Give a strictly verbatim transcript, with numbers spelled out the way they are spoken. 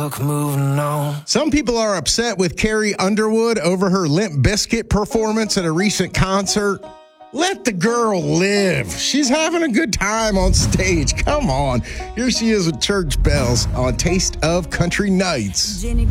took moving on. Some people are upset with Carrie Underwood over her Limp Bizkit performance at a recent concert. Let the girl live. She's having a good time on stage. Come on. Here she is with Church Bells on Taste of Country Nights. Jenny